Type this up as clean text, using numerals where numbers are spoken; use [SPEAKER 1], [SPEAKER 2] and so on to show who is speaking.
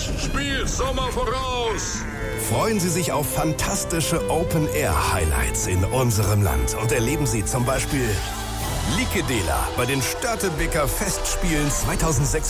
[SPEAKER 1] Spielt Sommer voraus!
[SPEAKER 2] Freuen Sie sich auf fantastische Open-Air-Highlights in unserem Land und erleben Sie zum Beispiel Likedela bei den Störtebeker Festspielen 2006.